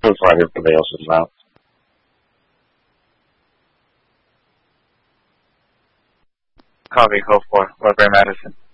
looks like everybody else is out. Copy, code 4, Westbury Madison.